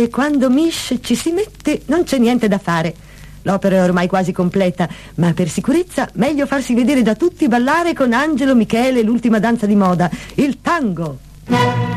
E quando Mish ci si mette non c'è niente da fare. L'opera è ormai quasi completa, ma per sicurezza meglio farsi vedere da tutti ballare con Angelo Michele l'ultima danza di moda, il tango.